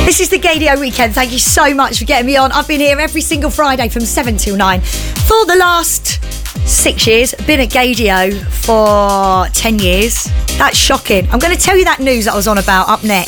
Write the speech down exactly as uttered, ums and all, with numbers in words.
This is the Gaydio Weekend. Thank you so much for getting me on. I've been here every single Friday from seven till nine for the last six years. Been at Gaydio for ten years. That's shocking. I'm going to tell you that news that I was on about up next.